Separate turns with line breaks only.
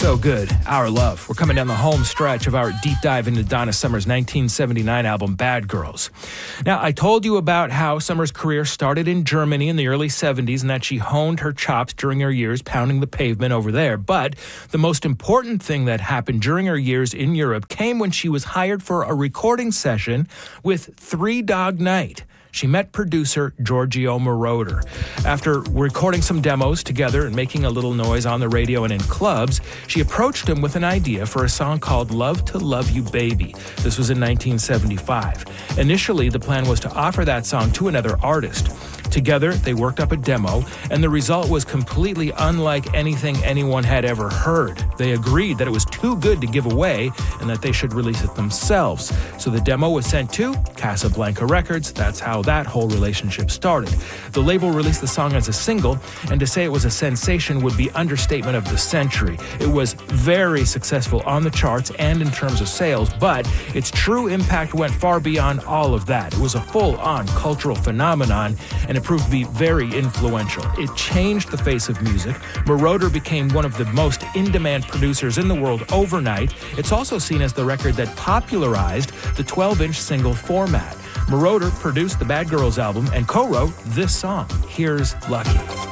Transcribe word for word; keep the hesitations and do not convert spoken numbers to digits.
So Good, Our Love. We're coming down the home stretch of our deep dive into Donna Summer's nineteen seventy-nine album, Bad Girls. Now, I told you about how Summer's career started in Germany in the early seventies and that she honed her chops during her years pounding the pavement over there. But the most important thing that happened during her years in Europe came when she was hired for a recording session with Three Dog Night. She met producer Giorgio Moroder. After recording some demos together and making a little noise on the radio and in clubs, she approached him with an idea for a song called Love to Love You Baby. This was in nineteen seventy-five. Initially, the plan was to offer that song to another artist. Together, they worked up a demo, and the result was completely unlike anything anyone had ever heard. They agreed that it was too good to give away and that they should release it themselves. So the demo was sent to Casablanca Records. That's how that whole relationship started. The label released the song as a single, and to say it was a sensation would be understatement of the century. It was very successful on the charts and in terms of sales, but its true impact went far beyond all of that. It was a full-on cultural phenomenon, and it proved to be very influential. It changed the face of music. Moroder became one of the most in-demand producers in the world overnight. It's also seen as the record that popularized the twelve-inch single format. Moroder produced the Bad Girls album and co-wrote this song, Here's Lucky.